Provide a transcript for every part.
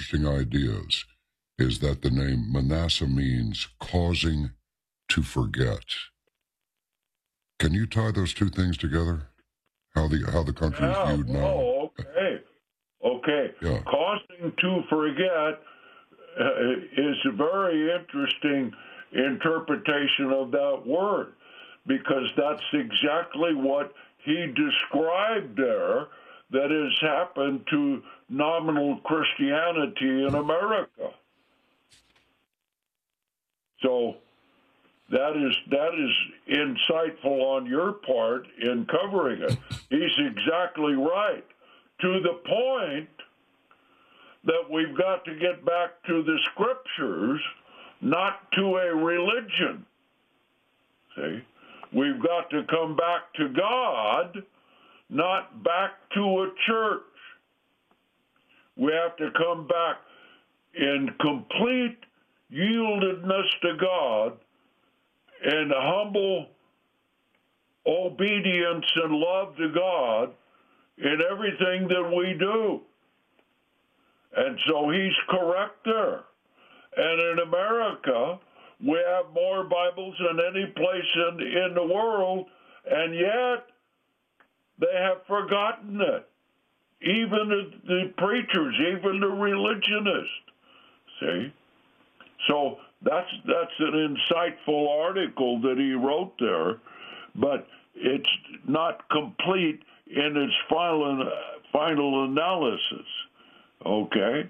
interesting ideas is that the name Manasseh means causing to forget. Can you tie those two things together? How the country is viewed now? Oh, okay. Okay. Yeah. Causing to forget is a very interesting interpretation of that word, because that's exactly what he described there that has happened to nominal Christianity in America. So that is insightful on your part in covering it. He's exactly right, to the point that we've got to get back to the scriptures, not to a religion. See? We've got to come back to God, not back to a church. We have to come back in complete yieldedness to God and humble obedience and love to God in everything that we do. And so he's correct there. And in America, we have more Bibles than any place in the world, and yet they have forgotten it. Even the preachers, even the religionists. See? So that's an insightful article that he wrote there, but it's not complete in its final analysis. Okay?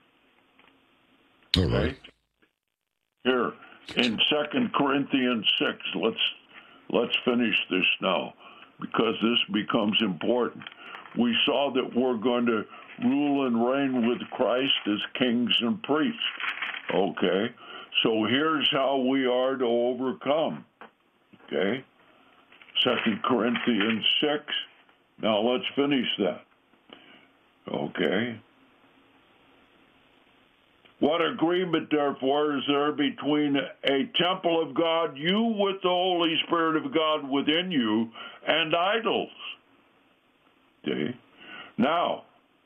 All right. Here, in 2 Corinthians 6, let's finish this now, because this becomes important. We saw that we're going to rule and reign with Christ as kings and priests. Okay? So here's how we are to overcome. Okay? 2 Corinthians 6. Now let's finish that. Okay? What agreement, therefore, is there between a temple of God, you with the Holy Spirit of God within you, and idols? Okay? Now,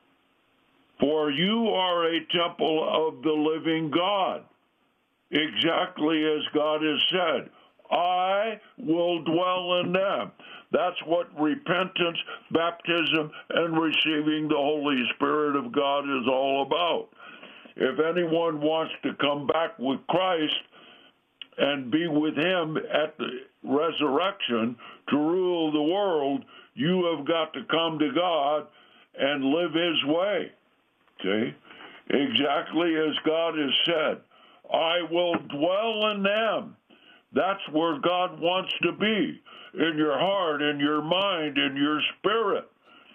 for you are a temple of the living God, exactly as God has said, I will dwell in them. That's what repentance, baptism, and receiving the Holy Spirit of God is all about. If anyone wants to come back with Christ and be with him at the resurrection to rule the world, you have got to come to God and live his way. See? Exactly as God has said, I will dwell in them. That's where God wants to be, in your heart, in your mind, in your spirit.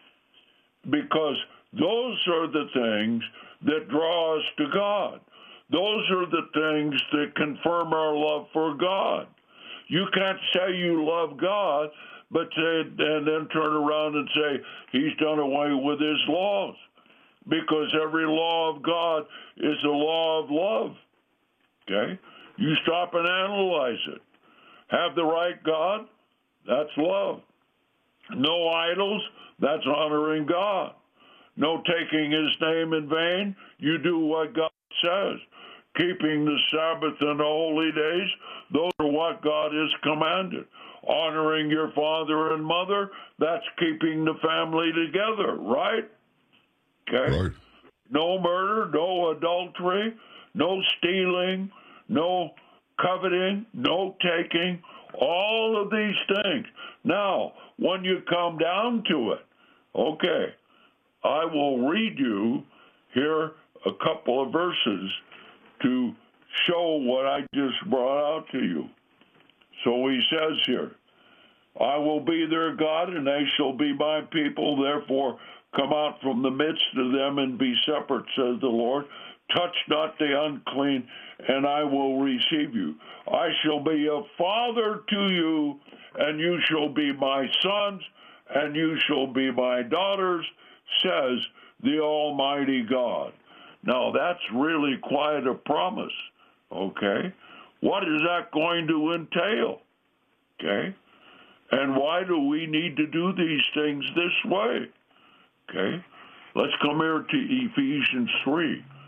Because those are the things that draw us to God. Those are the things that confirm our love for God. You can't say you love God, and then turn around and say he's done away with his laws. Because every law of God is a law of love. Okay? You stop and analyze it. Have the right God? That's love. No idols? That's honoring God. No taking his name in vain? You do what God says. Keeping the Sabbath and the holy days? Those are what God has commanded. Honoring your father and mother? That's keeping the family together, right? Okay? Right. No murder, no adultery, no stealing, no coveting, no taking, all of these things. Now, when you come down to it, okay, I will read you here a couple of verses to show what I just brought out to you. So he says here, I will be their God, and they shall be my people. Therefore, come out from the midst of them and be separate, says the Lord. Touch not the unclean, and I will receive you. I shall be a father to you, and you shall be my sons, and you shall be my daughters, says the Almighty God. Now, that's really quite a promise, okay? What is that going to entail, okay? And why do we need to do these things this way? Okay, let's come here to Ephesians 3.